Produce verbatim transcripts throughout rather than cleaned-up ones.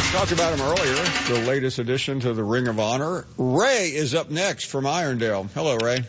Talked about him earlier, the latest addition to the Ring of Honor. Ray is up next from Irondale. Hello, Ray.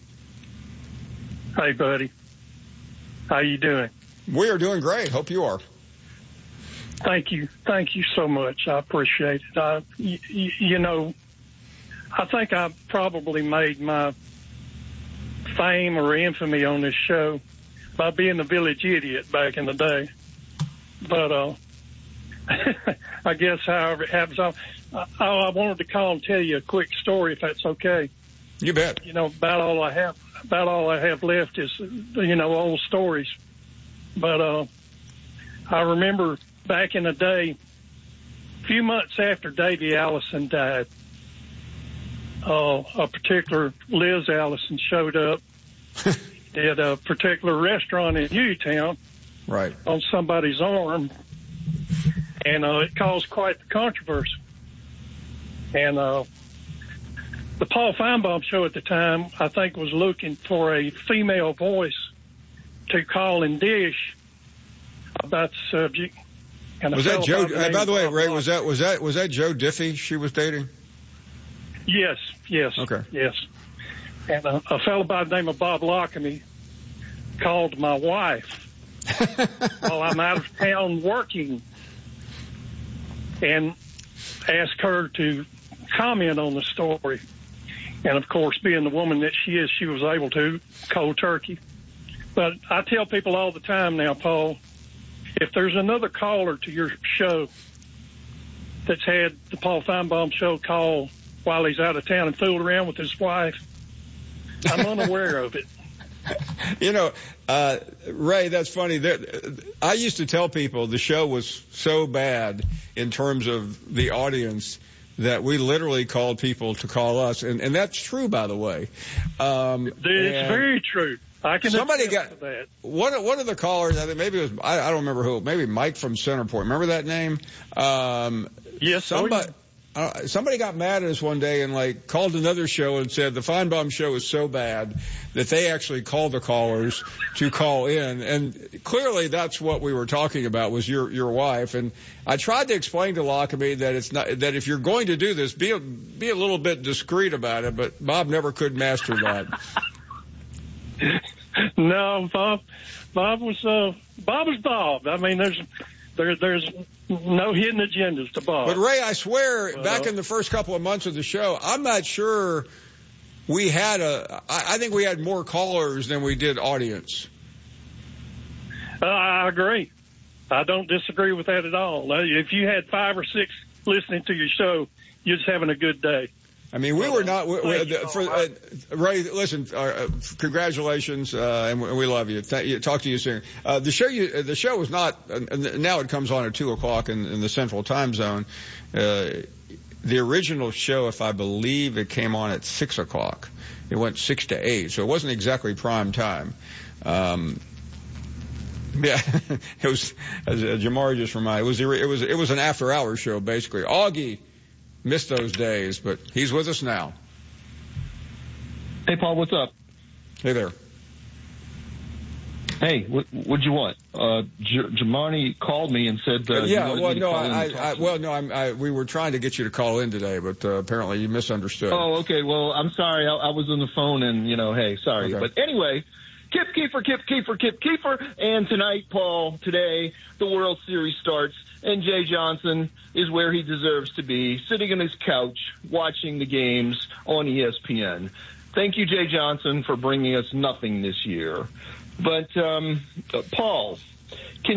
Hey, buddy. How you doing? We are doing great. Hope you are. Thank you. Thank you so much. I appreciate it. I, you, you know, I think I probably made my fame or infamy on this show by being the village idiot back in the day. But, uh, I guess however it happens, I, I, I wanted to call and tell you a quick story, if that's okay. You bet. You know, about all I have, about all I have left is, you know, old stories. But, uh, I remember back in the day, a few months after Davy Allison died, uh, a particular Liz Allison showed up at a particular restaurant in Uniontown. Right. On somebody's arm. And uh, it caused quite the controversy. And uh, the Paul Feinbaum show at the time, I think, was looking for a female voice to call and dish about the subject. And was that Joe? Uh, by the way, Ray, was that was that was that Joe Diffie she was dating? Yes, yes. Okay. Yes. And uh, a fellow by the name of Bob Lockamy called my wife while I'm out of town working, and asked her to comment on the story. And, of course, being the woman that she is, she was able to, cold turkey. But I tell people all the time now, Paul, if there's another caller to your show that's had the Paul Feinbaum show call while he's out of town and fooled around with his wife, I'm unaware of it. You know, uh, Ray, that's funny. There, I used to tell people the show was so bad in terms of the audience that we literally called people to call us. And, and that's true, by the way. Um, it's very true. I can somebody got that. One, one of the callers, I think maybe it was, I, I don't remember who, maybe Mike from Centerport. Remember that name? Um, yes. Somebody. Uh, somebody got mad at us one day and like called another show and said the Feinbaum show is so bad that they actually called the callers to call in. And clearly that's what we were talking about was your, your wife. And I tried to explain to Lockamy that it's not, that if you're going to do this, be a, be a little bit discreet about it, but Bob never could master that. No, Bob, Bob was, uh, Bob was Bob. I mean, there's, There, there's no hidden agendas to Bob. But, Ray, I swear, well, back in the first couple of months of the show, I'm not sure we had a – I think we had more callers than we did audience. Uh, I agree. I don't disagree with that at all. If you had five or six listening to your show, you're just having a good day. I mean, we were not we, we, for uh, Ray. Listen, uh, congratulations, uh, and we love you. Th- talk to you soon. Uh, the show, you, the show was not. Uh, now it comes on at two o'clock in, in the Central Time Zone. Uh, the original show, if I believe, it came on at six o'clock. It went six to eight, so it wasn't exactly prime time. Um, yeah, it was. As Jamari just reminded, it was. It was. It was an after-hours show, basically. Augie missed those days, but he's with us now. Hey, Paul, what's up? Hey there. Hey, what what'd you want? Uh, J- Jamani called me and said, uh, yeah, you well, no, I, I, I well, no, I'm, I, we were trying to get you to call in today, but uh, apparently you misunderstood. Oh, okay. Well, I'm sorry. I, I was on the phone and, you know, hey, sorry. Okay. But anyway, Kip Keefer, Kip Keefer, Kip Keefer. And tonight, Paul, today, the World Series starts. And Jay Johnson is where he deserves to be, sitting on his couch, watching the games on E S P N. Thank you, Jay Johnson, for bringing us nothing this year. But, um, uh, Paul, can